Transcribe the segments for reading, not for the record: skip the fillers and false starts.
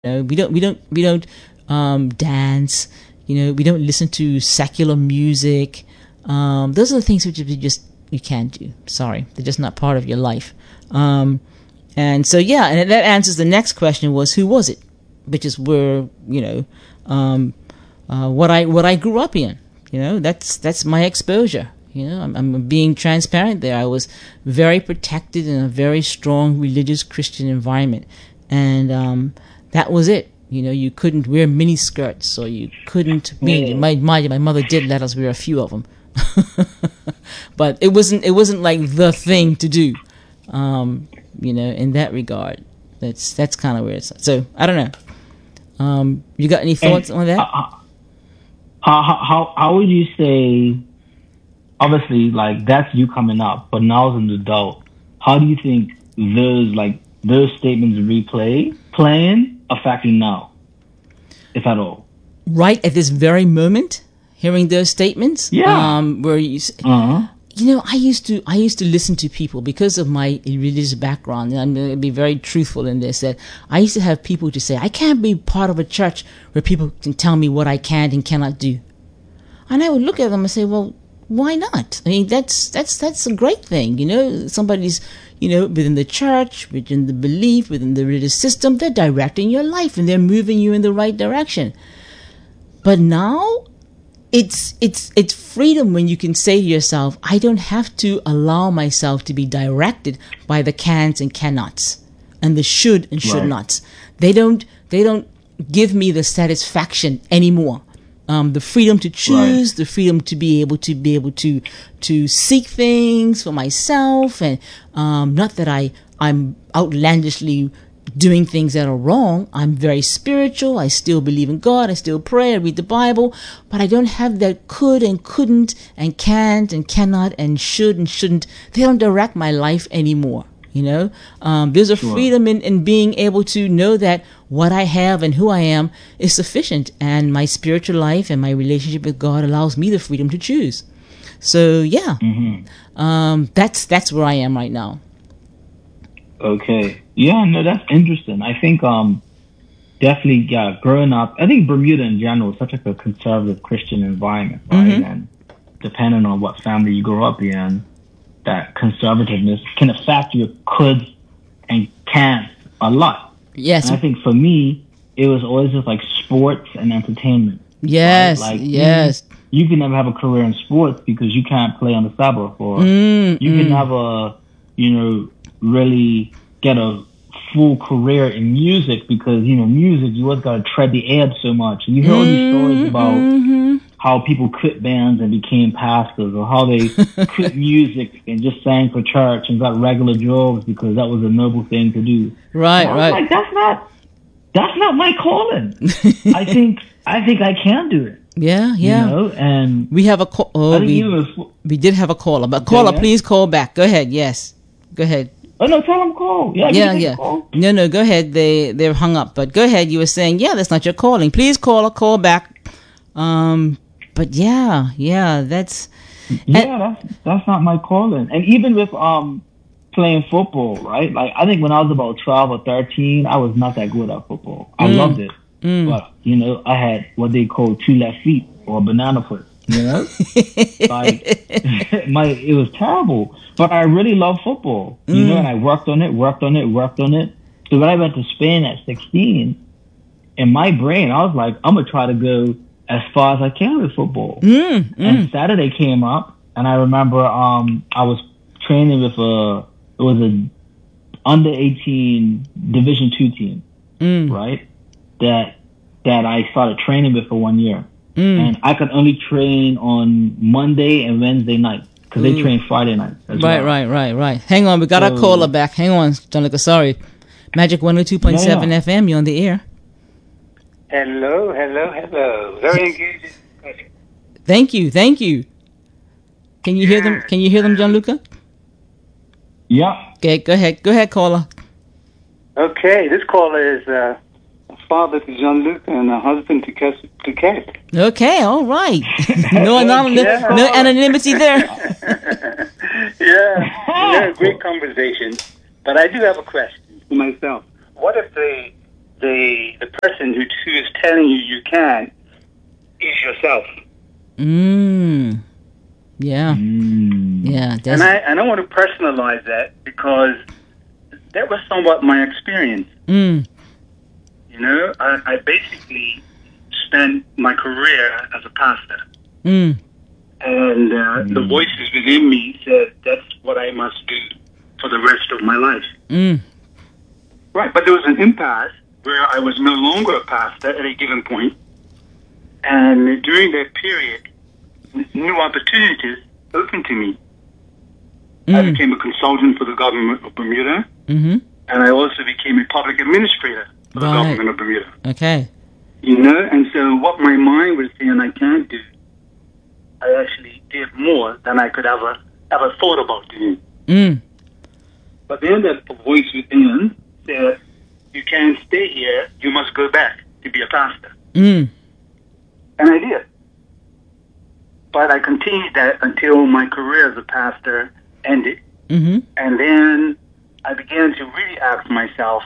We don't dance. We don't listen to secular music. Those are the things which you can't do. Sorry, they're just not part of your life. And so and that answers the next question was, who was it? Which is where what I grew up in. That's my exposure. I'm being transparent there. I was very protected in a very strong religious Christian environment, and that was it. You couldn't wear mini skirts, or you couldn't. My mother did let us wear a few of them, but it wasn't like the thing to do. In that regard, that's kind of where it's. So I don't know. You got any thoughts on that? How would you say? Obviously, like that's you coming up, but now as an adult, how do you think those statements playing affect you now, if at all? Right at this very moment, hearing those statements, where you. I used to listen to people because of my religious background, and I'm going to be very truthful in this, that I used to have people to say, I can't be part of a church where people can tell me what I can and cannot do. And I would look at them and say, well, why not? I mean, that's a great thing. Somebody's, within the church, within the belief, within the religious system, they're directing your life and they're moving you in the right direction. But now, it's freedom when you can say to yourself, I don't have to allow myself to be directed by the cans and cannots and the should and should nots. They don't give me the satisfaction anymore. The freedom to choose, the freedom to be able to seek things for myself, and not that I'm outlandishly doing things that are wrong. I'm very spiritual. I still believe in God. I still pray. I read the Bible. But I don't have that could and couldn't and can't and cannot and should and shouldn't. They don't direct my life anymore. There's a freedom in being able to know that what I have and who I am is sufficient. And my spiritual life and my relationship with God allows me the freedom to choose. So, that's where I am right now. Okay. Yeah, no, that's interesting. I think definitely, growing up, I think Bermuda in general is such a conservative Christian environment, right? Mm-hmm. And depending on what family you grow up in, that conservativeness can affect your coulds and can'ts a lot. Yes. And I think for me, it was always just like sports and entertainment. Yes, right? Like, yes. You can never have a career in sports because you can't play on the Sabbath, or you can never, really get a full career in music because, music, you always got to tread the air so much. And you hear all these stories about how people quit bands and became pastors, or how they quit music and just sang for church and got regular jobs because that was a noble thing to do. Right, right. Like, that's not my calling. I think I can do it. Yeah. And we have a call. We did have a caller, but caller, please call back. Go ahead. Yes, go ahead. Oh no, tell them call. Yeah. Call. No, go ahead. They're hung up, but go ahead. You were saying, that's not your calling. Please call back. But that's not my calling. And even with playing football, right? Like, I think when I was about 12 or 13, I was not that good at football. I loved it, but I had what they call 2 left feet, or banana foot. Like it was terrible. But I really love football, and I worked on it. So when I went to Spain at 16, in my brain, I was like, I'm going to try to go as far as I can with football. And Saturday came up, and I remember I was training with it was a under 18 Division 2 team, right? That I started training with for 1 year. And I could only train on Monday and Wednesday night because they train Friday night. Right. Hang on, we got our caller back. Hang on, John. Sorry. Magic 102.7 FM, you're on the air. Hello. Very engaging. Thank you. Can you hear them? Can you hear them, Gianluca? Yeah. Okay, go ahead, caller. Okay, this caller is a father to Gianluca and a husband to Kat. Okay, all right. No anonymity there. Yeah, great conversation. But I do have a question for myself. What if the the person who is telling you can is yourself. Yeah. Yeah. And I want to personalize that because that was somewhat my experience. You know, I basically spent my career as a pastor. And the voices within me said that's what I must do for the rest of my life. Right, but there was an impasse where I was no longer a pastor at a given point. And during that period, new opportunities opened to me. I became a consultant for the government of Bermuda. And I also became a public administrator for the government of Bermuda. Okay. You know, and so what my mind was saying I can't do, I actually did more than I could ever thought about doing. But then that voice within said, you can't stay here, you must go back to be a pastor. And I did. But I continued that until my career as a pastor ended. And then I began to really ask myself,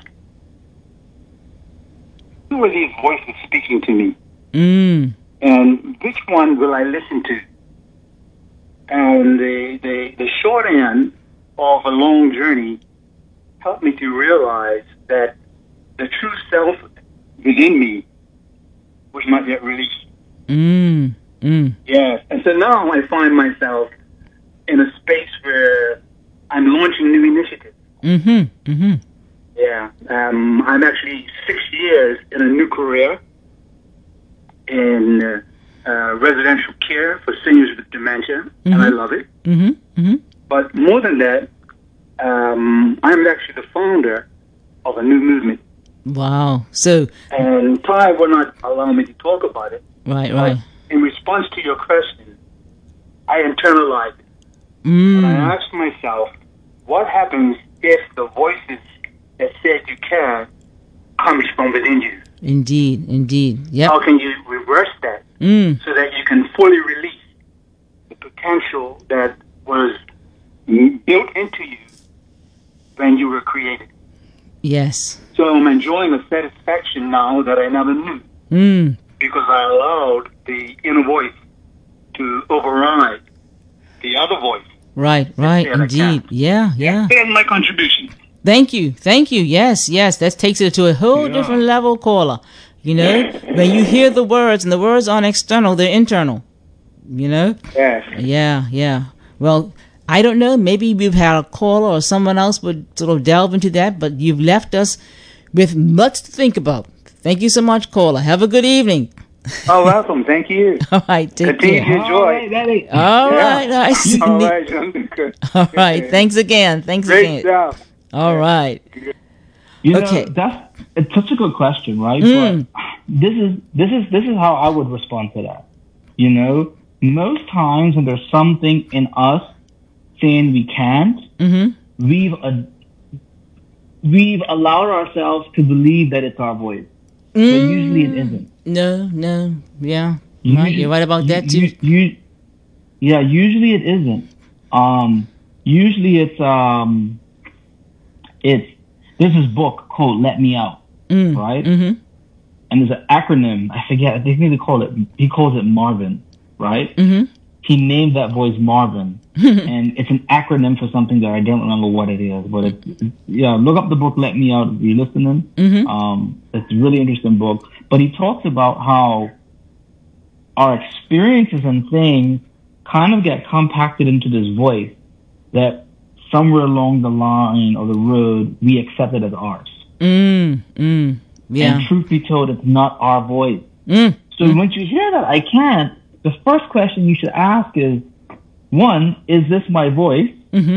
who are these voices speaking to me? And which one will I listen to? And the short end of a long journey helped me to realize that the true self within me was not yet released. Yes. And so now I find myself in a space where I'm launching new initiatives. Yeah. I'm actually 6 years in a new career in residential care for seniors with dementia, and I love it. But more than that, I'm actually the founder of a new movement. Wow. So, and Ty will not allow me to talk about it. Right. In response to your question, I internalized it. And I asked myself, what happens if the voices that said you can comes from within you? Indeed. Yep. How can you reverse that so that you can fully release the potential that was built into you when you were created? Yes. So I'm enjoying a satisfaction now that I never knew. Because I allowed the inner voice to override the other voice. Right. Indeed. Yeah. That's my contribution. Thank you. Yes. That takes it to a whole different level, caller. You know, when you hear the words, and the words aren't external, they're internal. You know? Yes. Yeah. Well, I don't know. Maybe we've had a caller or someone else would sort of delve into that, but you've left us with much to think about. Thank you so much, caller. Have a good evening. Oh, welcome. Thank you. All right. Take care. Continue to enjoy. All right, Sydney. All right, John. All right. Thanks again. Great job. All right. You know, it's such a good question, right? But this is how I would respond to that. You know, most times when there's something in us saying we can't, we've allowed ourselves to believe that it's our voice. But usually it isn't. No. Yeah. You're right about that too. Usually it isn't. Usually there's this book called Let Me Out, right? And there's an acronym, I forget, I think he calls it Marvin, right? He named that voice Marvin. And it's an acronym for something that I don't remember what it is. But look up the book Let Me Out if you're listening. It's a really interesting book. But he talks about how our experiences and things kind of get compacted into this voice that somewhere along the line or the road, we accept it as ours. Yeah. And truth be told, it's not our voice. So once you hear that, I can't, the first question you should ask is, one, is this my voice?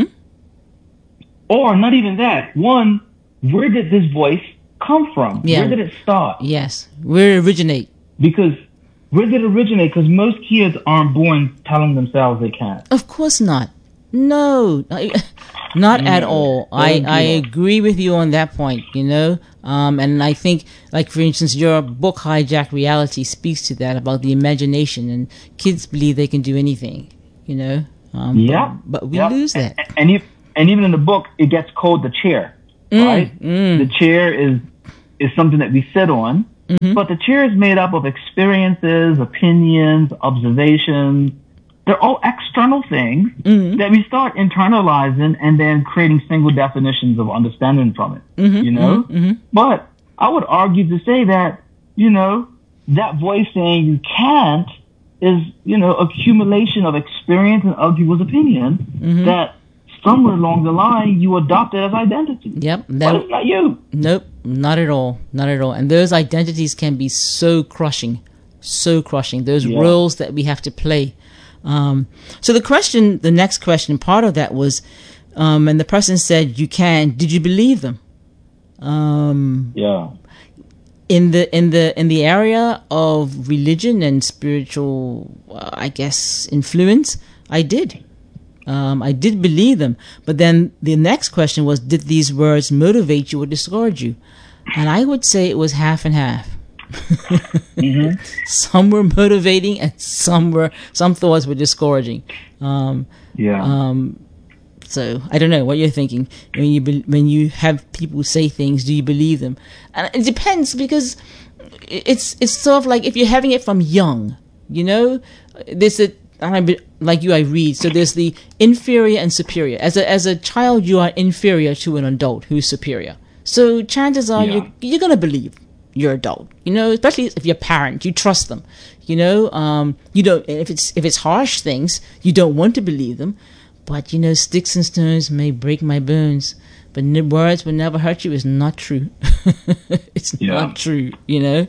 Or not even that. One, where did this voice come from? Yeah. Where did it start? Yes. Where did it originate? Because where did it originate? Because most kids aren't born telling themselves they can't. Of course not. No, not at all. I agree with you on that point, you know. And I think, like, for instance, your book, Hijack Reality, speaks to that, about the imagination. And kids believe they can do anything, you know. But we lose that. And even in the book, it gets called the chair, right? The chair is is something that we sit on, but the chair is made up of experiences, opinions, observations. They're all external things that we start internalizing and then creating single definitions of understanding from it, you know? But I would argue to say that, you know, that voice saying you can't is, you know, accumulation of experience and other people's opinion that somewhere along the line you adopted as identity. Yep. But it's not you. Nope. Not at all. Not at all. And those identities can be so crushing. So crushing. Those roles that we have to play. So the next question, part of that was, and the person said, you can, did you believe them? In the area of religion and spiritual, I guess, influence, I did. I did believe them. But then the next question was, did these words motivate you or discourage you? And I would say it was half and half. Some were motivating and some thoughts were discouraging. So I don't know what you're thinking when you have people say things. Do you believe them? And it depends, because it's sort of like if you're having it from young, you know, there's like you, I read. So there's the inferior and superior. As a child, you are inferior to an adult who's superior. So chances are you're gonna believe your adult, you know, especially if you're a parent, you trust them, you know, you don't, if it's harsh things, you don't want to believe them, but you know, sticks and stones may break my bones, but words will never hurt you is not true. It's not true, you know?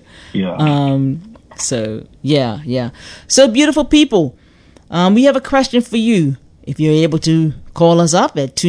So beautiful people, we have a question for you. If you're able to call us up at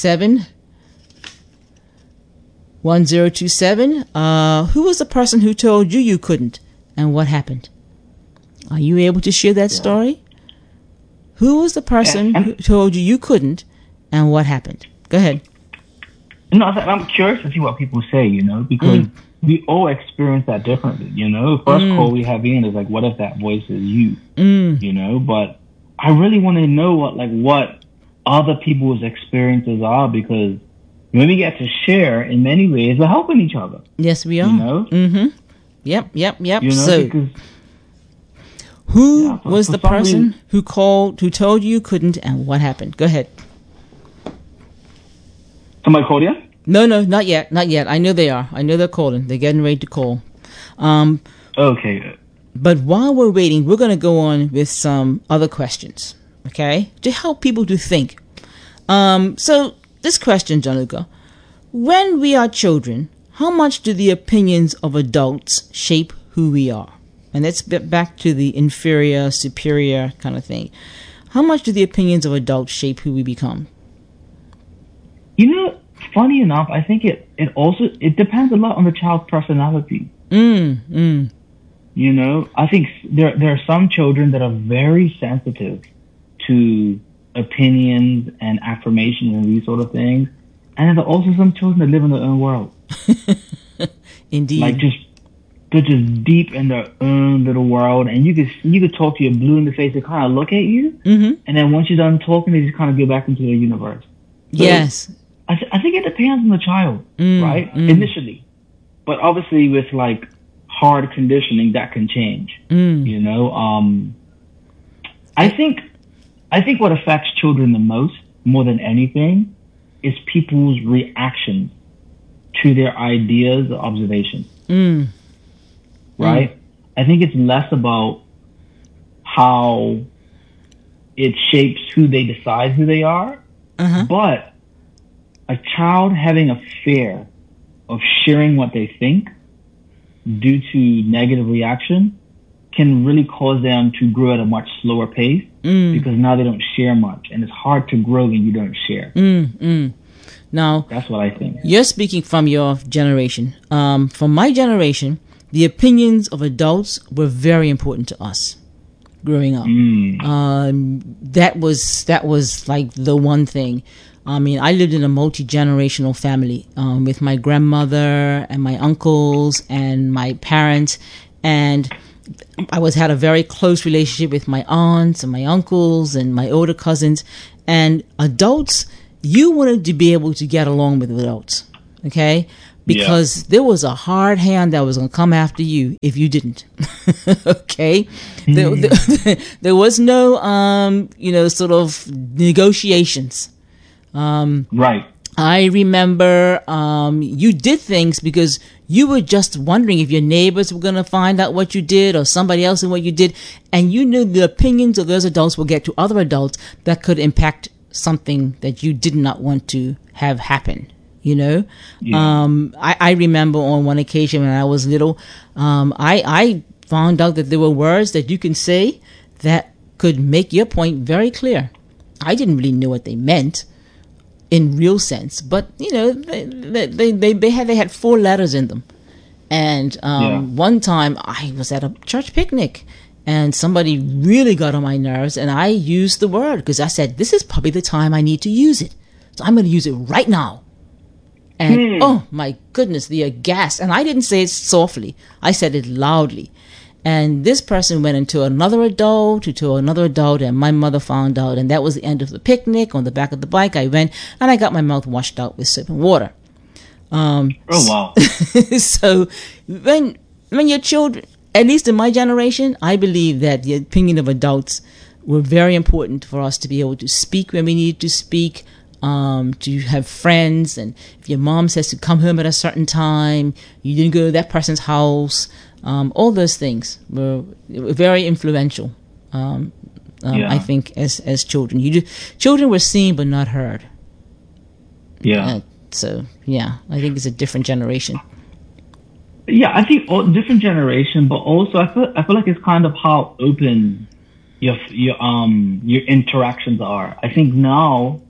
297-1027. Who was the person who told you couldn't, and what happened? Are you able to share that story? Who was the person who told you couldn't, and what happened? Go ahead. No, I'm curious to see what people say, you know, because we all experience that differently, you know. First call we have in is like, what if that voice is you, you know? But I really want to know what other people's experiences are, because when we get to share, in many ways, we're helping each other. Yes, we are. You know? Yep. You know, so, who was the person who told you couldn't, and what happened? Go ahead. Somebody called you? No, not yet. I know they are. I know they're calling. They're getting ready to call. Okay. But while we're waiting, we're going to go on with some other questions, okay, to help people to think. So, this question, Gianluca, when we are children, how much do the opinions of adults shape who we are? And let's get back to the inferior, superior kind of thing. How much do the opinions of adults shape who we become? You know, funny enough, I think it depends a lot on the child's personality. You know, I think there are some children that are very sensitive to opinions and affirmations and these sort of things, and then there are also some children that live in their own world. Indeed, like they're just deep in their own little world, and you could talk to your blue in the face. They kind of look at you, and then once you're done talking, they just kind of go back into their universe. So yes, I think it depends on the child, right? Initially, but obviously with like hard conditioning, that can change. You know, I think what affects children the most, more than anything, is people's reactions to their ideas or observations. Right? I think it's less about how it shapes who they decide who they are, but a child having a fear of sharing what they think due to negative reaction can really cause them to grow at a much slower pace because now they don't share much, and it's hard to grow when you don't share. Now, that's what I think. You're speaking from your generation. From my generation, the opinions of adults were very important to us growing up. That was like the one thing. I mean, I lived in a multi-generational family with my grandmother and my uncles and my parents, and I had a very close relationship with my aunts and my uncles and my older cousins. And adults, you wanted to be able to get along with adults, okay? because there was a hard hand that was going to come after you if you didn't. Okay, there was no sort of negotiations. Right. I remember you did things because you were just wondering if your neighbors were going to find out what you did or somebody else in what you did. And you knew the opinions of those adults will get to other adults that could impact something that you did not want to have happen. Yeah. I remember on one occasion when I was little, I found out that there were words that you can say that could make your point very clear. I didn't really know what they meant in real sense, but they had 4 letters in them. And one time I was at a church picnic and somebody really got on my nerves, and I used the word because I said, this is probably the time I need to use it, so I'm going to use it right now. And oh my goodness, the aghast. And I didn't say it softly, I said it loudly. And this person went into another adult, and my mother found out, and that was the end of the picnic. On the back of the bike, I went, and I got my mouth washed out with soap and water. Oh, wow. So when your children, at least in my generation, I believe that the opinion of adults were very important for us to be able to speak when we needed to speak, to have friends. And if your mom says to come home at a certain time, you didn't go to that person's house. All those things were very influential. I think as children, children were seen but not heard. Yeah. I think it's a different generation. Yeah, I think different generation, but also I feel like it's kind of how open your interactions are. I think now,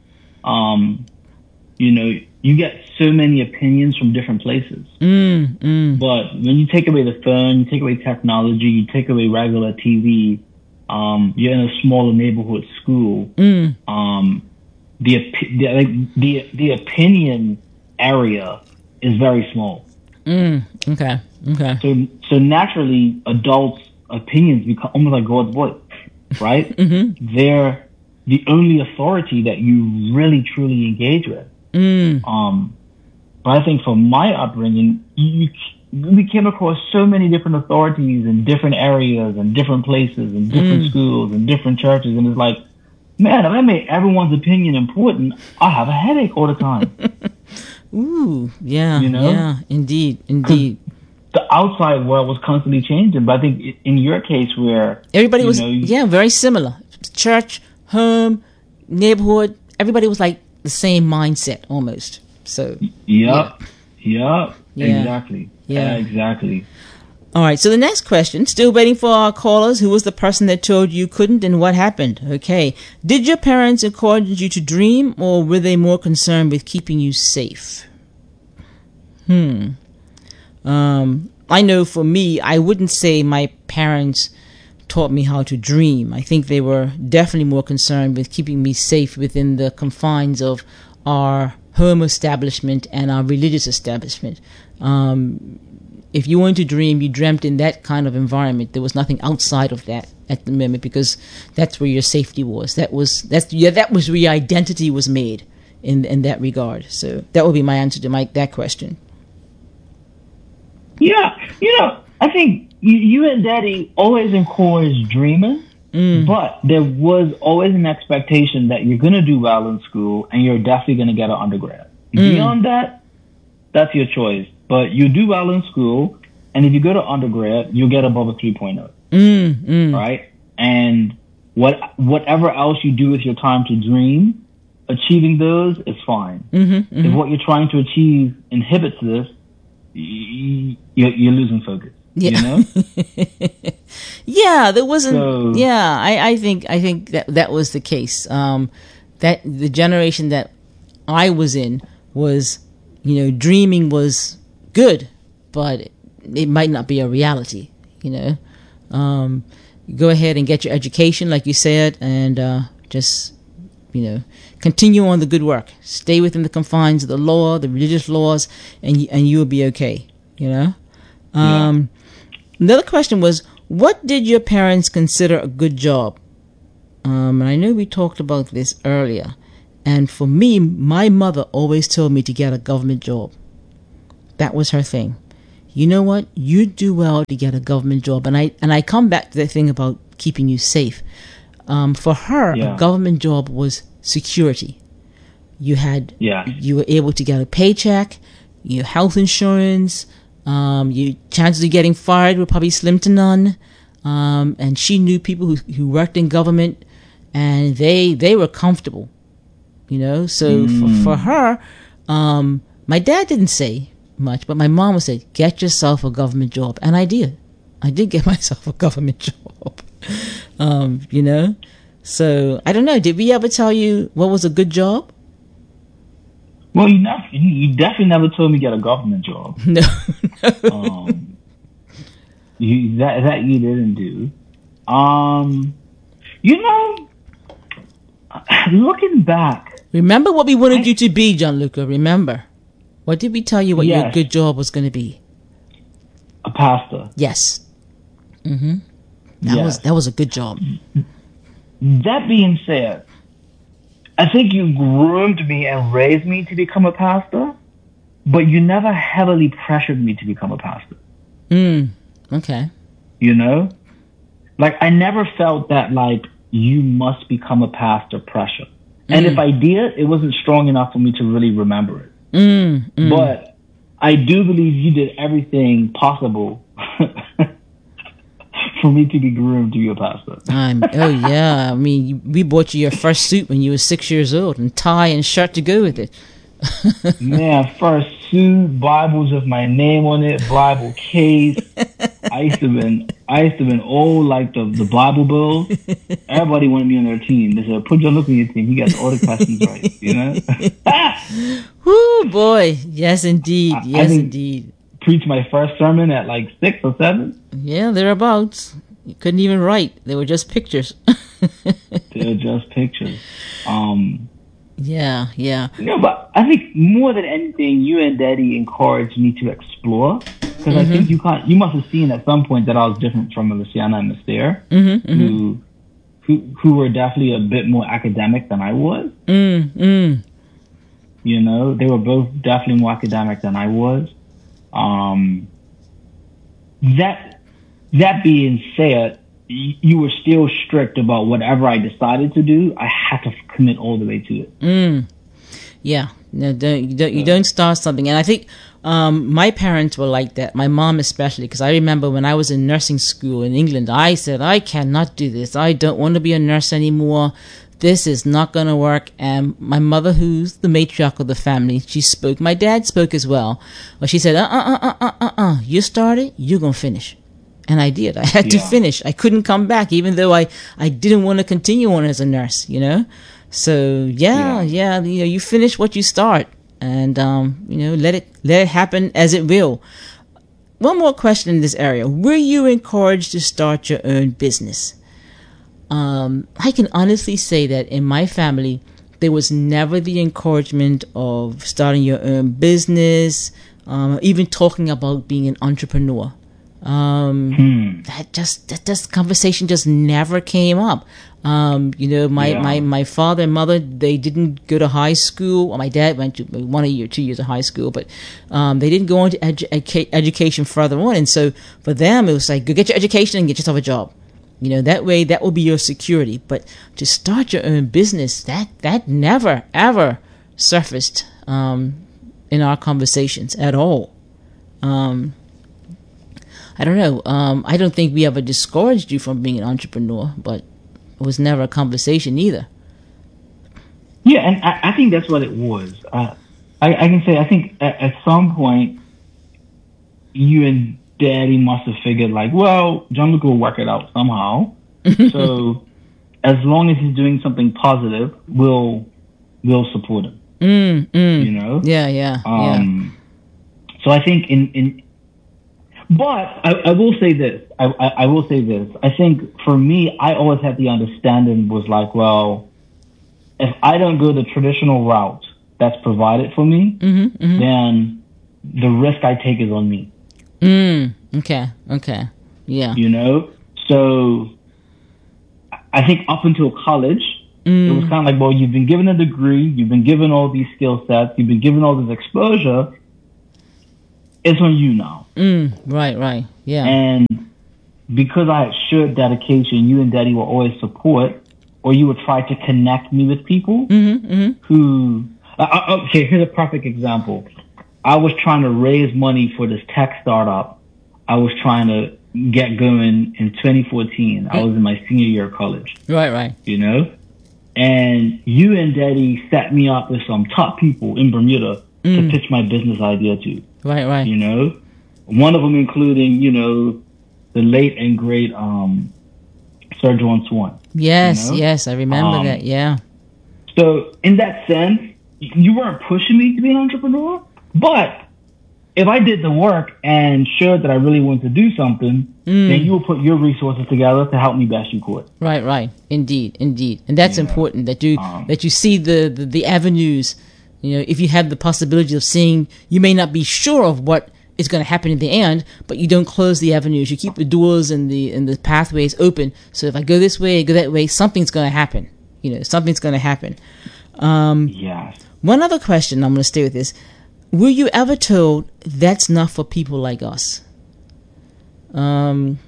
you get so many opinions from different places. But when you take away the phone, you take away technology, you take away regular TV, you're in a smaller neighborhood school. The opinion area is very small. Okay. So naturally, adults' opinions become almost like God's voice, right? They're the only authority that you really truly engage with. But I think for my upbringing, we came across so many different authorities in different areas and different places and different schools and different churches, and it's like, man, if I make everyone's opinion important, I have a headache all the time. Ooh, yeah, yeah, indeed. The outside world was constantly changing, but I think in your case where everybody was, very similar. Church, home, neighborhood, everybody was like the same mindset almost. So exactly. Exactly. All right, so the next question, still waiting for our callers. Who was the person that told you couldn't, and what happened? Okay. Did your parents encourage you to dream, or were they more concerned with keeping you safe? I know for me, I wouldn't say my parents taught me how to dream. I think they were definitely more concerned with keeping me safe within the confines of our home establishment and our religious establishment. If you wanted to dream, you dreamt in that kind of environment. There was nothing outside of that at the moment, because that's where your safety was. That was where your identity was made in that regard. So that would be my answer to that question. Yeah, I think you and Daddy always encouraged dreaming, but there was always an expectation that you're going to do well in school and you're definitely going to get an undergrad. Beyond that, that's your choice. But you do well in school, and if you go to undergrad, you'll get above a 3.0. Right? And whatever else you do with your time to dream, achieving those is fine. If what you're trying to achieve inhibits this, you're losing focus. Yeah. Yeah, there wasn't. I think that was the case. That the generation that I was in was, dreaming was good, but it might not be a reality. Go ahead and get your education, like you said, and just continue on the good work. Stay within the confines of the law, the religious laws, and you will be okay. Another question was, what did your parents consider a good job? And I know we talked about this earlier. And for me, my mother always told me to get a government job. That was her thing. You know what? You do well to get a government job. And I come back to the thing about keeping you safe. For her, a government job was security. You were able to get a paycheck, your health insurance, your chances of getting fired were probably slim to none. And she knew people who worked in government, and they were comfortable, you know. So for her, my dad didn't say much, but my mom would say, "Get yourself a government job," and I did. I did get myself a government job, you know. So I don't know. Did we ever tell you what was a good job? Well, you definitely never told me to get a government job. No. that you didn't do. You know, looking back. Remember what we wanted you to be, Gianluca. Remember. What did we tell you what your good job was going to be? A pastor. Yes. Mm-hmm. That was a good job. That being said, I think you groomed me and raised me to become a pastor, but you never heavily pressured me to become a pastor. Okay. You know? Like, I never felt that, like, you must become a pastor pressure. And if I did, it wasn't strong enough for me to really remember it. But I do believe you did everything possible for me to be groomed to be a pastor. Oh, yeah. I mean, we bought you your first suit when you were 6 years old, and tie and shirt to go with it. Man, first suit, Bibles with my name on it, Bible case. I used to have been old like the Bible Bills. Everybody wanted me on their team. They said, "Put Gianluca on your team. He got all the questions right." You know? Woo, boy! Yes, indeed. Yes, indeed. Preached my first sermon at like 6 or 7. Yeah, thereabouts. You couldn't even write. They were just pictures. They were just pictures. Yeah. No, but I think more than anything, you and Daddy encouraged me to explore. Because I think you must have seen at some point that I was different from Luciana and Mister, who were definitely a bit more academic than I was. You know, they were both definitely more academic than I was. That being said, you were still strict about whatever I decided to do. I had to commit all the way to it. Yeah, no, you don't start something, and I think my parents were like that. My mom especially, because I remember when I was in nursing school in England, I said, "I cannot do this. I don't want to be a nurse anymore. This is not going to work." And my mother, who's the matriarch of the family, she spoke. My dad spoke as well, but she said, "You started, you're gonna finish." And I did. I had to finish. I couldn't come back, even though I didn't want to continue on as a nurse, you know? So, yeah, you know, you finish what you start, and, you know, let it happen as it will. One more question in this area. Were you encouraged to start your own business? I can honestly say that in my family, there was never the encouragement of starting your own business, even talking about being an entrepreneur. That conversation just never came up. You know, my father and mother, they didn't go to high school. Well, my dad went to 1 year, 2 years of high school, but they didn't go into education further on. And so for them, it was like, go get your education and get yourself a job. You know, that way, that will be your security. But to start your own business, that never, ever surfaced in our conversations at all. I don't know. I don't think we ever discouraged you from being an entrepreneur, but it was never a conversation either. Yeah, and I think that's what it was. I can say, I think at some point, you and Daddy must have figured, like, well, Gianluca will work it out somehow. So as long as he's doing something positive, we'll support him. You know? Yeah. So I think but I will say this. I will say this. I think for me, I always had the understanding was like, well, if I don't go the traditional route that's provided for me, then the risk I take is on me. Okay. Yeah. You know? So I think up until college, it was kind of like, well, you've been given a degree, you've been given all these skill sets, you've been given all this exposure. it's on you now. Right. Yeah. And because I showed dedication, you and Daddy will always support, or you would try to connect me with people who. Okay, here's a perfect example. I was trying to raise money for this tech startup. I was trying to get going in 2014. I was in my senior year of college. Right. You know? And you and Daddy set me up with some top people in Bermuda to pitch my business idea to. Right. You know? One of them including, you know, the late and great Sir John Swan. Yes, you know? yes, I remember that, yeah. So, in that sense, you weren't pushing me to be an entrepreneur, but if I did the work and showed that I really wanted to do something, then you will put your resources together to help me best you could. Right. Indeed. And that's important that you see the avenues. You know, if you have the possibility of seeing, you may not be sure of what is going to happen in the end, but you don't close the avenues. You keep the doors and the pathways open. So if I go this way, go that way, something's going to happen. You know, something's going to happen. Yes. One other question, I'm going to stay with this. Were you ever told that's not for people like us? I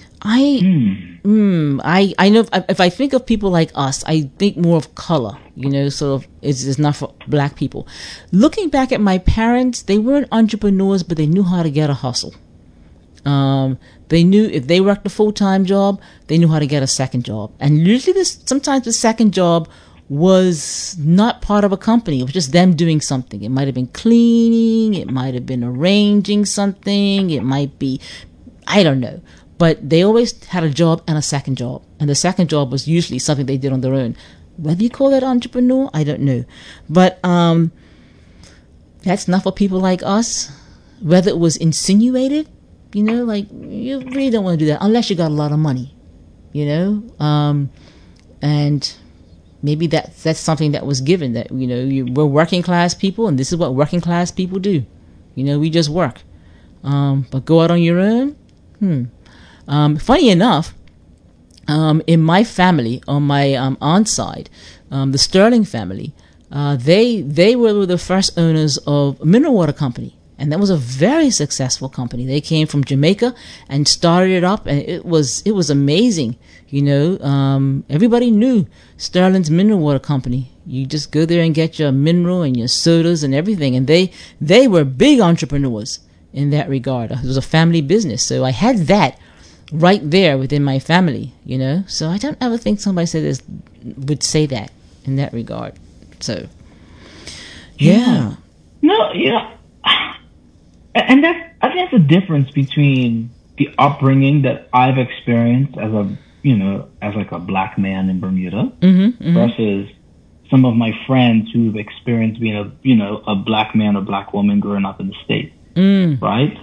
know if I think of people like us, I think more of color, you know, sort of it's not for black people. Looking back at my parents, they weren't entrepreneurs, but they knew how to get a hustle. They knew if they worked a full-time job, they knew how to get a second job. And usually sometimes the second job was not part of a company. It was just them doing something. It might have been cleaning. It might have been arranging something. It might be, I don't know. But they always had a job and a second job. And the second job was usually something they did on their own. Whether you call that entrepreneur, I don't know. But that's not for people like us. Whether it was insinuated, you know, like you really don't want to do that unless you got a lot of money, you know. And maybe that's something that was given, that, you know, we're working class people and this is what working class people do. You know, we just work. But go out on your own? Funny enough, in my family, on my aunt's side, the Sterling family, they were the first owners of a mineral water company. And that was a very successful company. They came from Jamaica and started it up, and it was amazing. You know, everybody knew Sterling's Mineral Water Company. You just go there and get your mineral and your sodas and everything. And they were big entrepreneurs in that regard. It was a family business. So I had that right there within my family, you know. So I don't ever think somebody would say that in that regard. So, yeah. No, yeah. And I think that's the difference between the upbringing that I've experienced as like a black man in Bermuda versus some of my friends who've experienced being a black man or black woman growing up in the States. Right?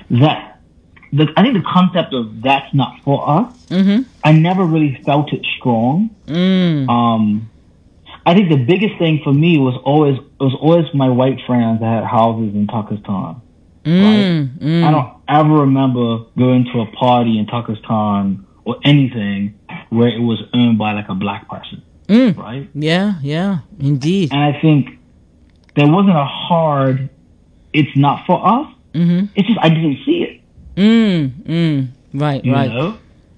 I think the concept of that's not for us, I never really felt it strong. I think the biggest thing for me was always my white friends that had houses in Tucker's Town. Right? I don't ever remember going to a party in Tucker's Town or anything where it was owned by like a black person. Right? Yeah, indeed. And I think there wasn't a hard, it's not for us. It's just I didn't see it. Right. You know?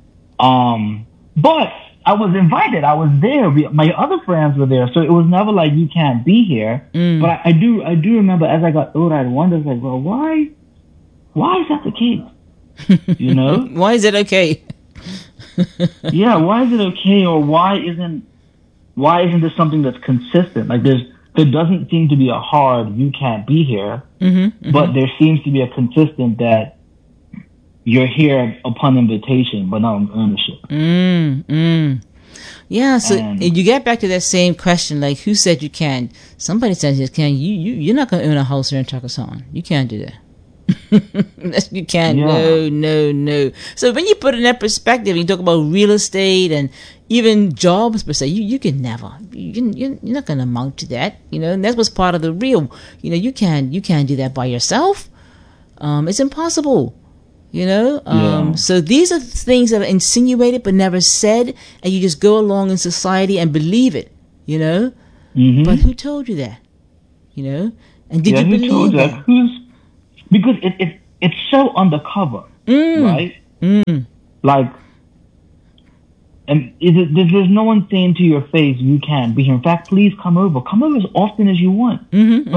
But I was invited. I was there. My other friends were there, so it was never like you can't be here. But I do remember as I got older, I'd wonder like, well, why is that the case? You know, why is it okay? Yeah, why is it okay, or why isn't this something that's consistent? Like there doesn't seem to be a hard you can't be here, but there seems to be a consistent that you're here upon invitation, but not on ownership. Yeah, so you get back to that same question, like who said you can? Somebody says you can. You're not going to own a house here in Tucker's Town. You can't do that. You can't. Yeah. No. So when you put it in that perspective, you talk about real estate and even jobs per se, you can never. You're not going to amount to that. You know, and that's what's part of the real. You know, you can't do that by yourself. It's impossible. You know, so these are things that are insinuated but never said, and you just go along in society and believe it. You know, but who told you that? You know, and did you believe that? because it's so undercover, right? Like, and there's no one saying to your face, you can be here. In fact, please come over as often as you want.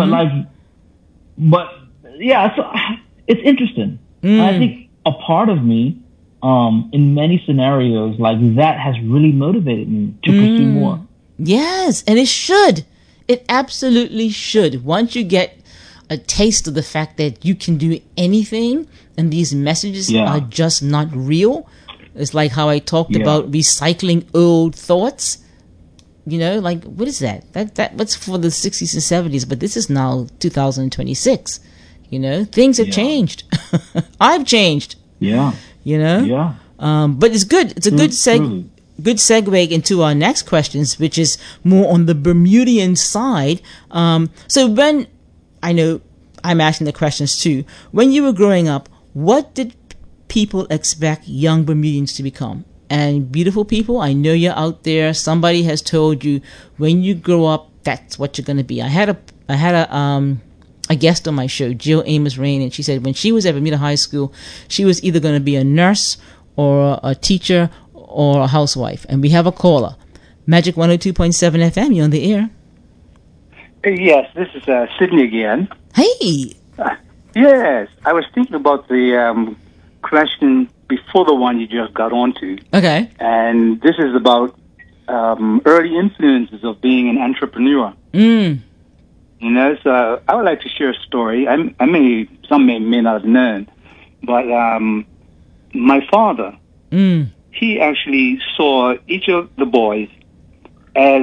But yeah, so it's interesting. I think a part of me, in many scenarios like that, has really motivated me to pursue more. Yes, and it should. It absolutely should. Once you get a taste of the fact that you can do anything and these messages are just not real. It's like how I talked about recycling old thoughts. You know, like, what is that? That what's for the 60s and 70s, but this is now 2026. You know, things have changed. I've changed. Yeah. You know? Yeah. But it's good. It's a good segue into our next questions, which is more on the Bermudian side. So when, I know I'm asking the questions too, when you were growing up, what did people expect young Bermudians to become? And beautiful people, I know you're out there. Somebody has told you when you grow up, that's what you're going to be. I had a guest on my show, Jill Amos Rain, and she said when she was at Bermuda High School, she was either going to be a nurse or a teacher or a housewife. And we have a caller. Magic 102.7 FM, you're on the air. Yes, this is Sydney again. Hey! Yes, I was thinking about the question before the one you just got onto. Okay. And this is about early influences of being an entrepreneur. You know, so I would like to share a story. Some may not have known, but my father, he actually saw each of the boys as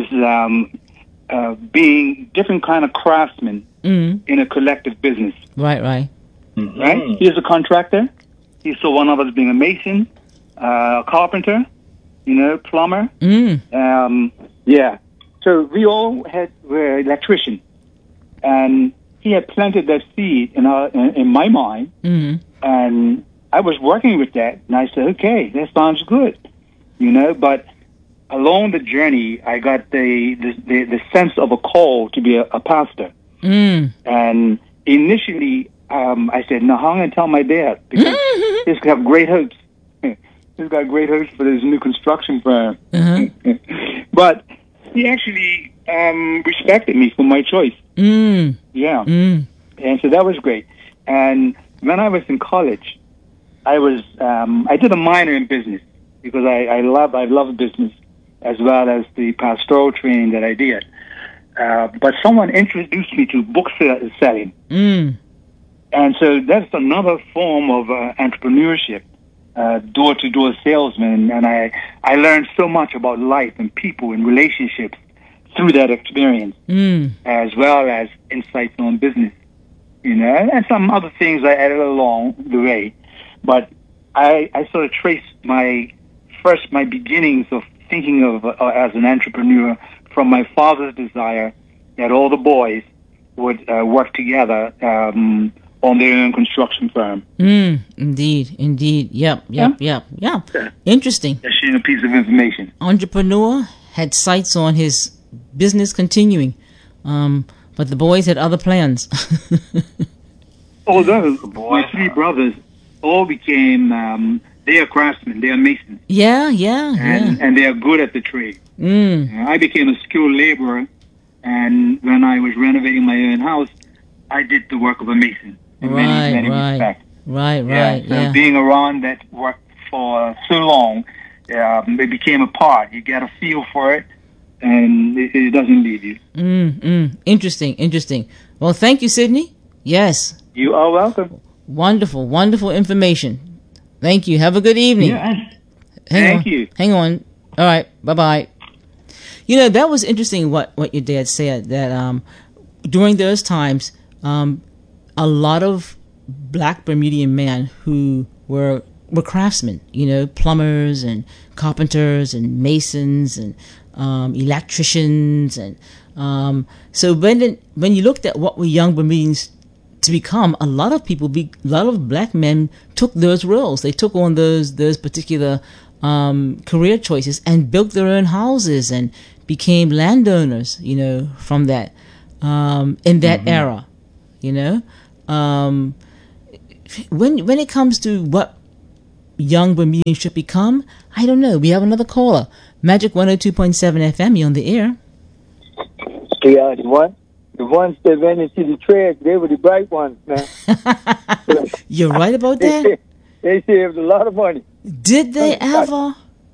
being different kind of craftsmen in a collective business. Right. Right? He was a contractor. He saw one of us being a mason, a carpenter, you know, plumber. Yeah. So we all were electricians. And he had planted that seed in my mind. And I was working with that. And I said, okay, that sounds good. You know, but along the journey, I got the sense of a call to be a pastor. And initially, I said, no, I'm going to tell my dad because he's got great hopes. He's got great hopes for this new construction firm. But he actually respected me for my choice. Yeah. And so that was great. And when I was in college, I did a minor in business because I love business as well as the pastoral training that I did. But someone introduced me to book selling. And so that's another form of entrepreneurship, door-to-door salesman. And I learned so much about life and people and relationships through that experience, as well as insights on business, you know, and some other things I added along the way. But I sort of traced my beginnings of thinking of as an entrepreneur from my father's desire that all the boys would work together on their own construction firm. Indeed. Yep. Interesting. Just sharing a piece of information. Entrepreneur had sights on his business continuing, but the boys had other plans. My three brothers all became, they are craftsmen, they are masons. Yeah. And they are good at the trade. I became a skilled laborer, and when I was renovating my own house, I did the work of a mason. In many respects. Right. So being around that work for so long, it became a part. You get a feel for it, and it doesn't leave you. Interesting. Well, thank you, Sydney. Yes. You are welcome. Wonderful information. Thank you. Have a good evening. Thank you. Hang on. All right. Bye-bye. You know, that was interesting what your dad said, that during those times, a lot of black Bermudian men who were craftsmen, you know, plumbers and carpenters and masons and electricians. And so when you looked at what were young Bermudians to become, a lot of black men took those roles. They took on those particular career choices and built their own houses and became landowners, you know, from that in that era, you know. when it comes to what young Bermudians should become, I don't know. We have another caller. Magic 102.7 FM, you're on the air. Yeah, the ones that went into the trade, they were the bright ones, man. You're right about that? They saved a lot of money. Did they ever?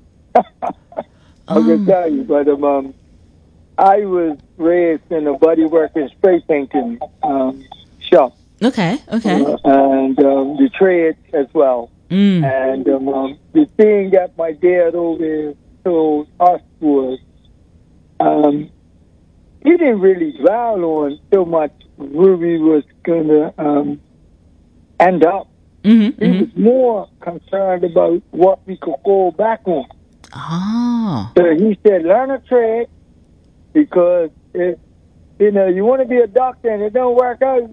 I'm going to tell you, but I was raised in a bodywork and spray painting shop. Okay. And the trade as well. And the thing that my dad always told us was, he didn't really dwell on so much where we was going to end up. He was more concerned about what we could go back on. So he said, learn a trade, because if, you want to be a doctor and it don't work out,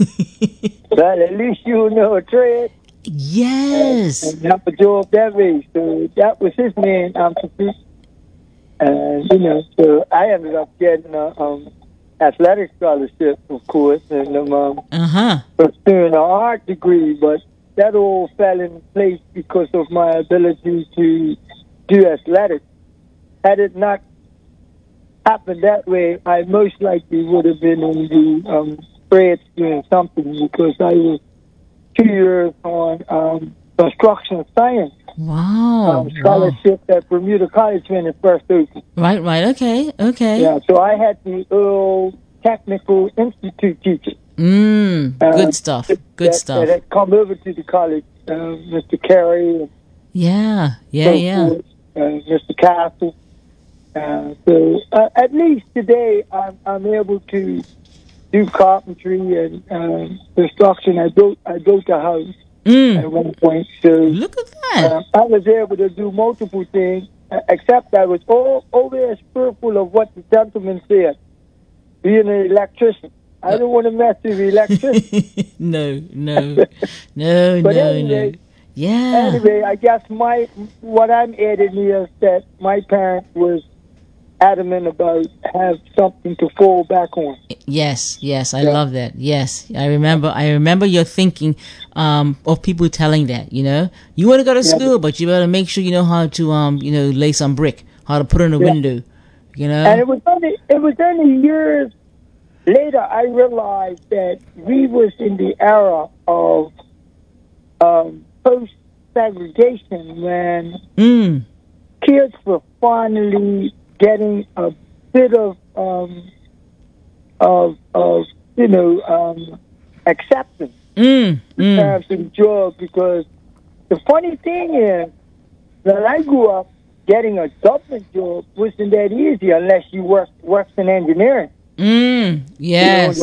but at least you know a trade. Yes. And have a job that way. So that was his main emphasis. And, so I ended up getting a athletic scholarship, of course, and pursuing an art degree, but that all fell in place because of my ability to do athletics. Had it not happened that way, I most likely would have been in the trades doing something, because I was 2 years on construction science. Wow. Scholarship at Bermuda College when it first opened. Right. Okay. Yeah, so I had the Earl Technical Institute teacher. Good stuff. That had come over to the college, Mr. Carey. Yeah. Mr. Castle. So at least today I'm able to do carpentry and construction. I built a house at one point. So look at that. I was able to do multiple things, except I was always fearful of what the gentleman said, being an electrician. I don't want to mess with electricity. No. But anyway, yeah. Anyway, I guess what I'm adding is that my parents was adamant about have something to fall back on. Yes, I love that. Yes, I remember your thinking of people telling that. You want to go to school, but you better make sure you know how to lay some brick, how to put in a window. And it was only years later I realized that we was in the era of post-segregation, when kids were finally getting a bit of acceptance in terms of job. Because the funny thing is, when I grew up, getting a government job wasn't that easy unless you worked in engineering. Yes,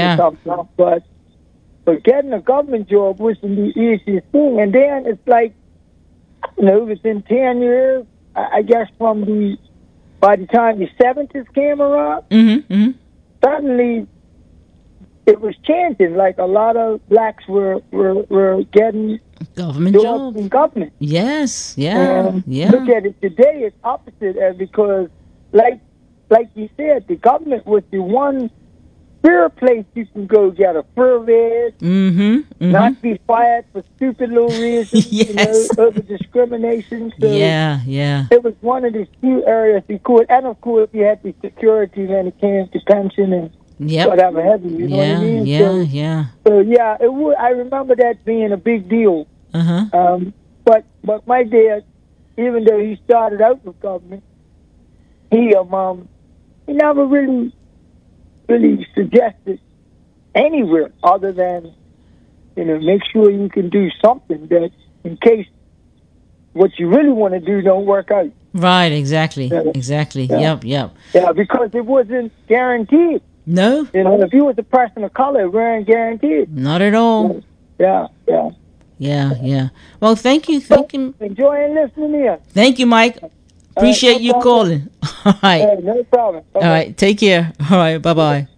But getting a government job wasn't the easiest thing. And then it's like, within 10 years, I guess by the time the 70s came around, suddenly it was changing. Like a lot of blacks were getting government jobs in government. Yes, yeah. Look at it today; it's opposite, because, like you said, the government was the one fair place you can go get a fair wage, not be fired for stupid little reasons, over discrimination. So it was one of the few areas you could, and of course you had the security when it came to pension and whatever have you. You know what I mean? So it would. I remember that being a big deal. But my dad, even though he started out with government, he never really suggested anywhere other than, make sure you can do something that in case what you really want to do don't work out. Right, exactly. Yep. Yeah, because it wasn't guaranteed. No. If you was a person of color, it weren't guaranteed. Not at all. Yeah. Well, thank you. Enjoying listening here. Thank you, Mike. Appreciate you calling. All right. No problem. Bye-bye. All right. Take care. All right. Bye-bye.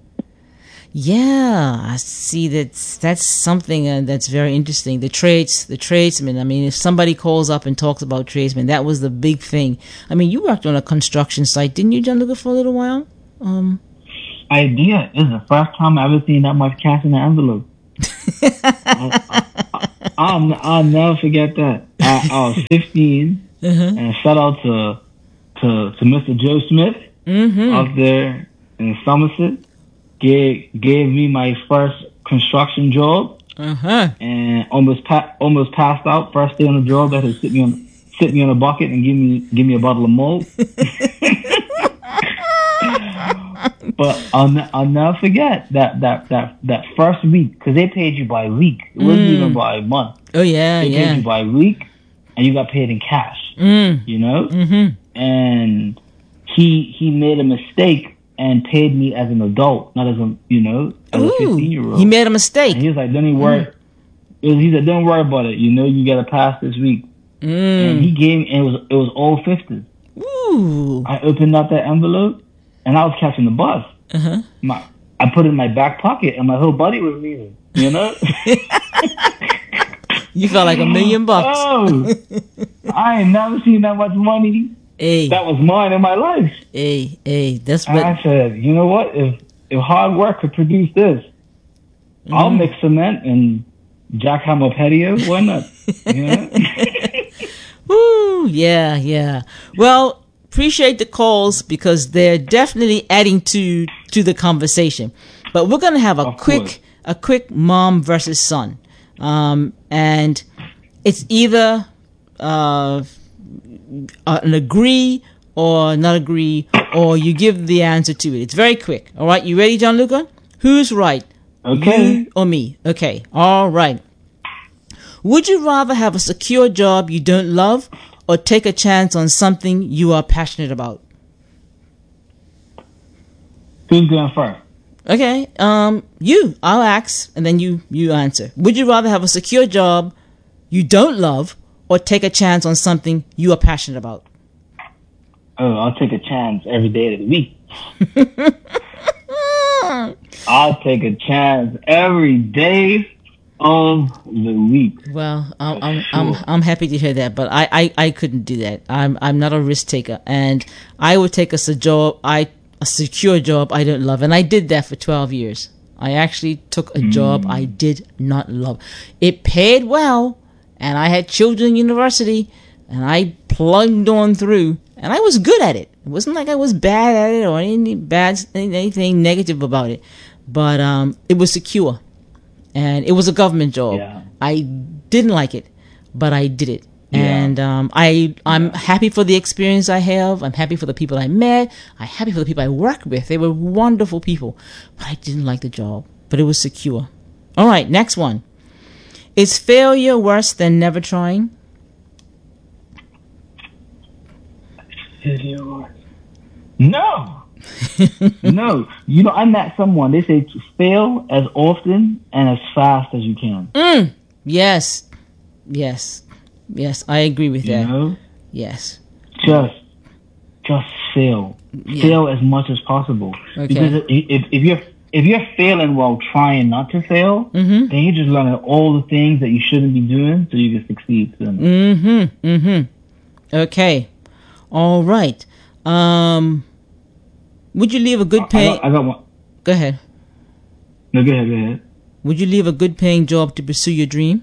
Yeah, I see that's something that's very interesting. The tradesmen. I mean, if somebody calls up and talks about tradesmen, that was the big thing. I mean, you worked on a construction site, didn't you, Gianluca, for a little while? I did. It's the first time I ever seen that much cash in the envelope. I'll never forget that. I was 15, and shout out to Mr. Joe Smith out there in Somerset. Gave me my first construction job, and almost passed out first day on the job. That had sit me on a bucket and give me a bottle of mold. But I'll never forget that first week, because they paid you by week. It wasn't even by month. Oh yeah, they paid you by week, and you got paid in cash. You know, and he made a mistake and paid me as an adult, not as a as a 15-year-old. He made a mistake. And he was like, "Don't even worry." He said, "Don't worry about it. You know, you got to pass this week." And he gave me, and it was all 50s. Ooh! I opened up that envelope, and I was catching the bus. I put it in my back pocket, and my whole body was leaving. You know. You felt like $1 million. Oh, I ain't never seen that much money. Hey, that was mine in my life. Hey, that's what. And I said, you know what? If hard work could produce this, I'll mix cement and jackhammer patio. Why not? You know? Woo! Yeah. Well, appreciate the calls because they're definitely adding to the conversation. But we're gonna have a quick mom versus son, and it's either an agree or not agree, or you give the answer to it. It's very quick. All right, you ready, Gianluca? Who's right? Okay. You or me? Okay. All right. Would you rather have a secure job you don't love or take a chance on something you are passionate about? Who's going first? Okay. You. I'll ask, and then you answer. Would you rather have a secure job you don't love or take a chance on something you are passionate about? Oh, I'll take a chance every day of the week. I'll take a chance every day of the week. Well, I'm happy to hear that, but I couldn't do that. I'm not a risk taker, and I would take a secure job I don't love, and I did that for 12 years. I actually took a job I did not love. It paid well, and I had children in university, and I plugged on through, and I was good at it. It wasn't like I was bad at it or anything negative about it, but it was secure, and it was a government job. Yeah. I didn't like it, but I did it. Yeah. And I'm happy for the experience I have. I'm happy for the people I met. I'm happy for the people I worked with. They were wonderful people, but I didn't like the job, but it was secure. All right, next one. Is failure worse than never trying? No. No. You know, I met someone, they say to fail as often and as fast as you can. Yes, I agree with that. You know? Yes. Just fail. Yeah. Fail as much as possible. Okay. Because if you're failing while trying not to fail, then you're just learning all the things that you shouldn't be doing so you can succeed. Okay. All right. Would you leave a good paying... I got one. Go ahead. No, go ahead. Would you leave a good paying job to pursue your dream?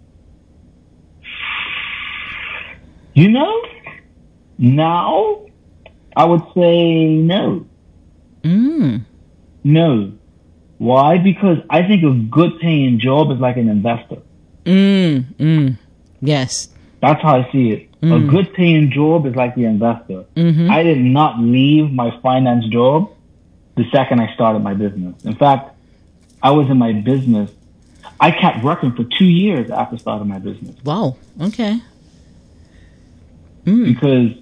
You know, now I would say no. No. Why? Because I think a good paying job is like an investor. Yes. That's how I see it. A good paying job is like the investor. I did not leave my finance job the second I started my business. In fact, I was in my business. I kept working for 2 years after starting my business. Wow. Okay. Because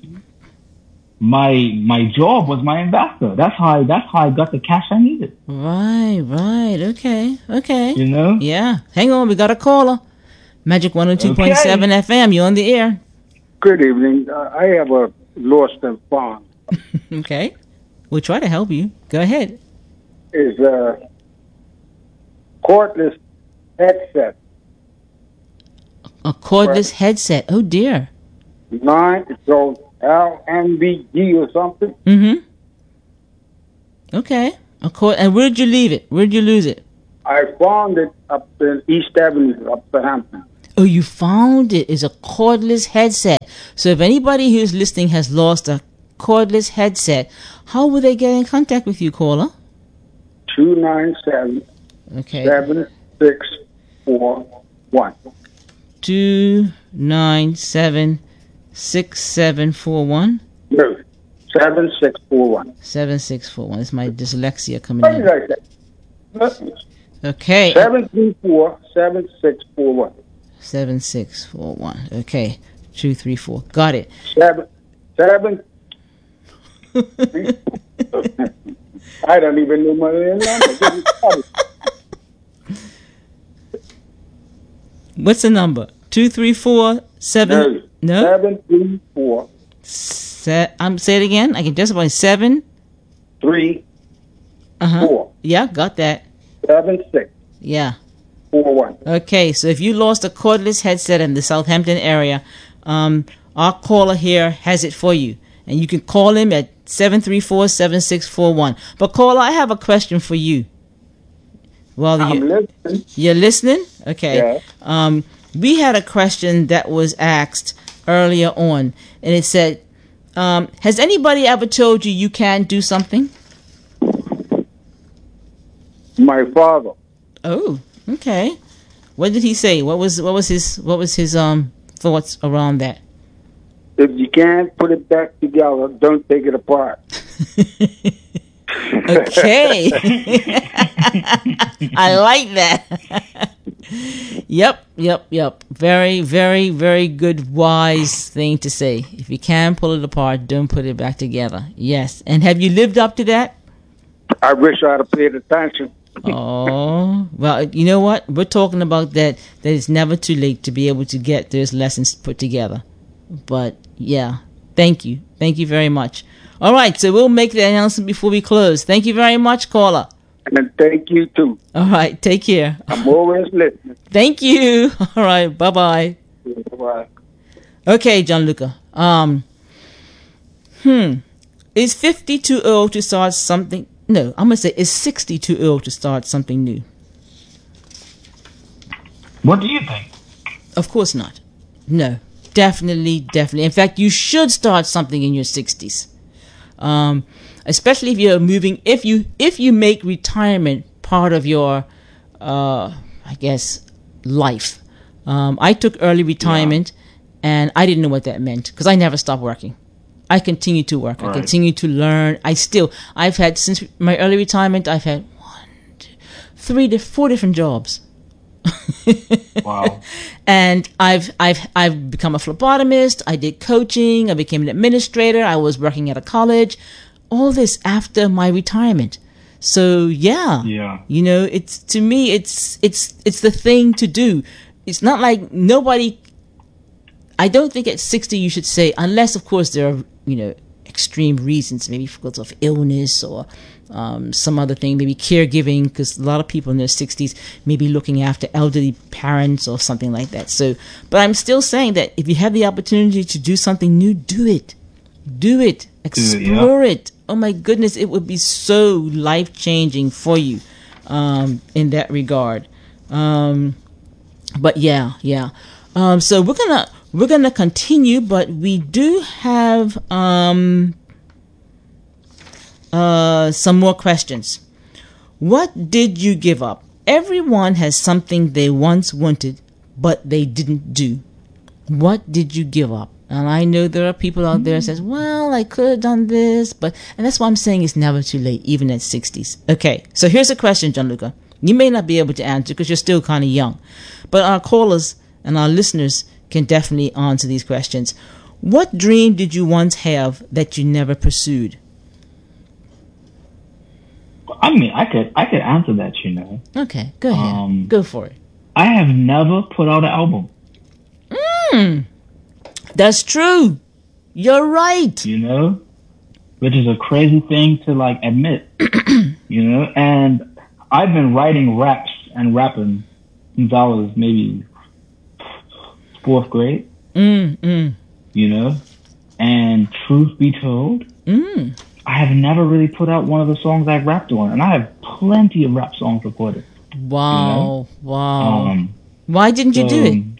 my job was my investor. That's how I got the cash I needed. Right. Okay. You know? Yeah. Hang on, we got a caller. Magic 102.7 FM. You're on the air. Good evening. I have a lost and found. Okay. We'll try to help you. Go ahead. Is a cordless headset. A cordless headset. Oh dear. Mine is called LNBG or something. Okay. And where'd you leave it? Where'd you lose it? I found it up in East Avenue, up Southampton. Oh, you found it. It's a cordless headset. So if anybody who's listening has lost a cordless headset, how will they get in contact with you, caller? 297 7641. 297 6741. No, 7641. 7641. It's my dyslexia coming in. Like that. Okay. 734-7641. 7641. Okay. 234. Got it. 7. I don't even know my name. What's the number? 234 7. No. 734. Say it again. I can just about 7 3 4. Yeah, got that. 76. Yeah. 41. Okay, so if you lost a cordless headset in the Southampton area, our caller here has it for you. And you can call him at 734-7641. But caller, I have a question for you. Well, I'm listening. You're listening? Okay. Yeah. We had a question that was asked earlier on, and it said, has anybody ever told you you can't do something? My father. Oh, okay. What did he say? What was his thoughts around that? If you can't put it back together, don't take it apart. Okay. I like that. Yep. Very, very, very good, wise thing to say. If you can pull it apart, don't put it back together. Yes. And have you lived up to that? I wish I'd have paid attention. Oh, well, you know what? We're talking about that it's never too late to be able to get those lessons put together. But, yeah, thank you. Thank you very much. All right, so we'll make the announcement before we close. Thank you very much, caller. And thank you, too. All right, take care. I'm always listening. Thank you. All right, bye-bye. Bye-bye. Okay, Gianluca. Is 50 too old to start something? No, I'm going to say, is 60 too old to start something new? What do you think? Of course not. No, definitely. In fact, you should start something in your 60s. Especially if you're moving, if you make retirement part of your, I guess, life. I took early retirement, and I didn't know what that meant because I never stopped working. I continue to work. Right. I continue to learn. I've had, since my early retirement, I've had 4 different jobs. Wow. And I've become a phlebotomist. I did coaching. I became an administrator. I was working at a college. All this after my retirement. So yeah. You know, it's the thing to do. It's not like nobody. I don't think at 60 you should say, unless of course there are, extreme reasons, maybe because of illness or some other thing, maybe caregiving, because a lot of people in their 60s may be looking after elderly parents or something like that. So, but I'm still saying that if you have the opportunity to do something new, do it. Explore it. Oh my goodness, it would be so life-changing for you in that regard. But yeah. So we're gonna continue, but we do have some more questions. What did you give up? Everyone has something they once wanted, but they didn't do. What did you give up? And I know there are people out there that says, well, I could have done this, and that's why I'm saying it's never too late, even at 60s. Okay, so here's a question, Gianluca. You may not be able to answer because you're still kind of young, but our callers and our listeners can definitely answer these questions. What dream did you once have that you never pursued? I mean, I could answer that, Okay, go ahead. Go for it. I have never put out an album. That's true. You're right. Which is a crazy thing to admit. And I've been writing raps and rapping since I was maybe 4th grade. And truth be told, I have never really put out one of the songs I've rapped on, and I have plenty of rap songs recorded. Wow. Wow. Why didn't you do it?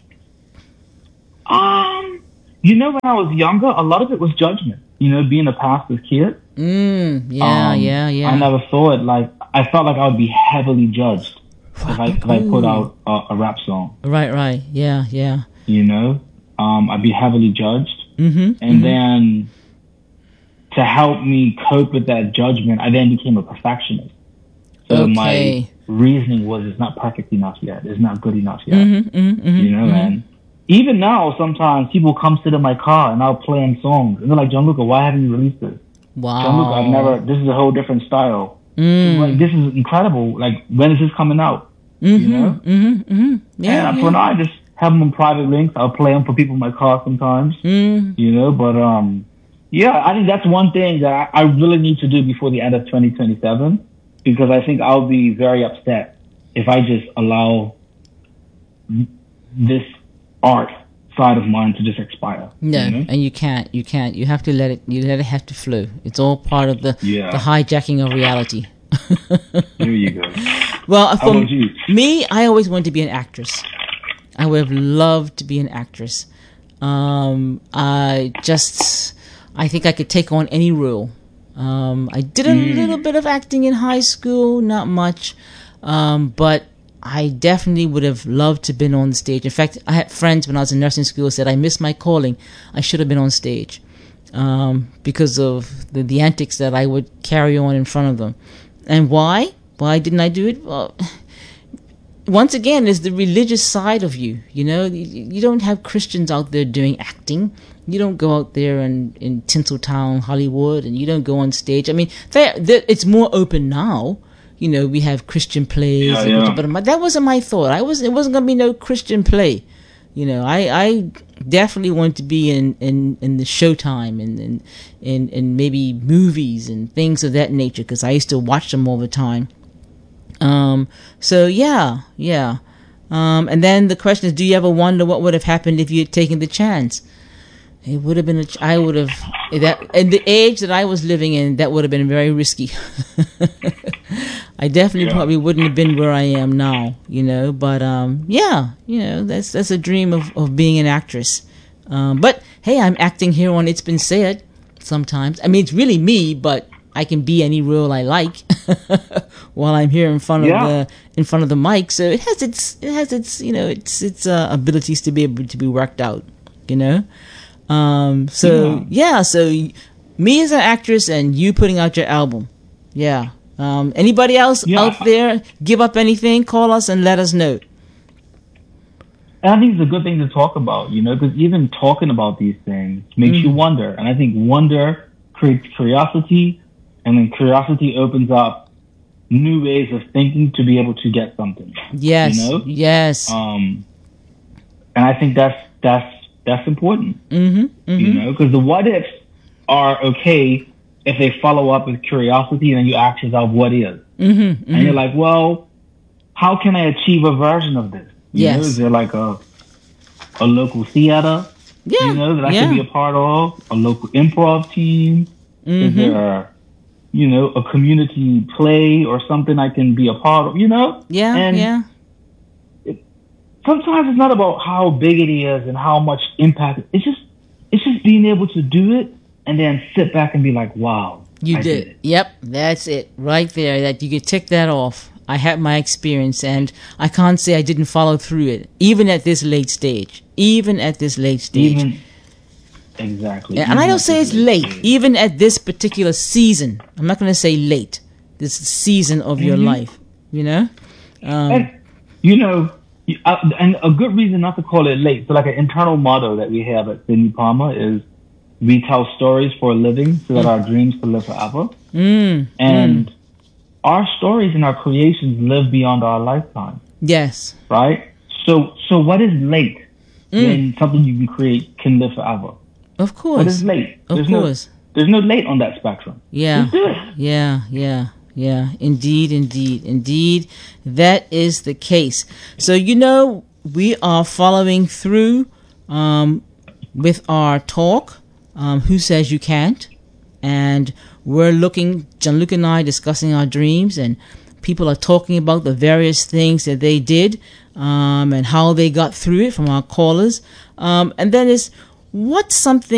When I was younger, a lot of it was judgment. Being a pastor's kid. Yeah. I never saw it like, I felt like I would be heavily judged if I put out a rap song. Right. Yeah. I'd be heavily judged. And then to help me cope with that judgment, I then became a perfectionist. So my reasoning was, it's not perfect enough yet. It's not good enough yet. And even now, sometimes people come sit in my car and I'll play them songs. And they're like, Gianluca, why haven't you released this? Wow. Gianluca, this is a whole different style. Like, this is incredible. Like, when is this coming out? Yeah, and for now, I just have them on private links. I'll play them for people in my car sometimes. But I think that's one thing that I really need to do before the end of 2027, because I think I'll be very upset if I just allow this art side of mine to just expire. No, and you can't. You have to let it have to flow. It's all part of the hijacking of reality. There you go. Well, for me, I always wanted to be an actress. I would have loved to be an actress. I think I could take on any role. I did a little bit of acting in high school, not much, but I definitely would have loved to have been on the stage. In fact, I had friends when I was in nursing school who said, I missed my calling. I should have been on stage because of the antics that I would carry on in front of them. And why? Why didn't I do it? Well, once again, it's the religious side of you. You don't have Christians out there doing acting. You don't go out there in Tinseltown, Hollywood, and you don't go on stage. I mean, it's more open now. We have Christian plays, but that wasn't my thought. It wasn't going to be no Christian play. I definitely wanted to be in the Showtime and in maybe movies and things of that nature, because I used to watch them all the time. And then the question is, do you ever wonder what would have happened if you had taken the chance? It would have been I would have that in the age that I was living in, that would have been very risky. I definitely probably wouldn't have been where I am now, but that's a dream of being an actress. But hey, I'm acting here on It's Been Said sometimes. I mean, it's really me, but I can be any role I like while I'm here in front of the mic. So it has its abilities to be able to be worked out, So me as an actress and you putting out your album. Yeah. Anybody else out there give up anything? Call us and let us know. And I think it's a good thing to talk about, because even talking about these things makes you wonder. And I think wonder creates curiosity, and then curiosity opens up new ways of thinking to be able to get something. Yes. Yes. And I think that's important. Because the what ifs are okay if they follow up with curiosity, and then you ask yourself, what is? And you're like, well, how can I achieve a version of this? Is there like a local theater, that I could be a part of? A local improv team? Is there, a community play or something I can be a part of, sometimes it's not about how big it is and how much impact. It's just being able to do it and then sit back and be like, wow. You did it. Yep, that's it right there. That you could tick that off. I had my experience, and I can't say I didn't follow through it, even at this late stage. Exactly. And I don't say it's late, even at this particular season. I'm not going to say late. This season of your life, And a good reason not to call it late. So like an internal motto that we have at Sidney Palmer is, we tell stories for a living so that our dreams can live forever. And our stories and our creations live beyond our lifetime. Yes. Right? So what is late when something you can create can live forever? Of course. What is late? There's no late on that spectrum. Yeah. Let's do it. Yeah. Indeed. That is the case. So, we are following through with our talk. Who Says You Can't? And we're looking, Gianluca and I, discussing our dreams and People are talking about the various things that they did and how they got through it from our callers. And then what's something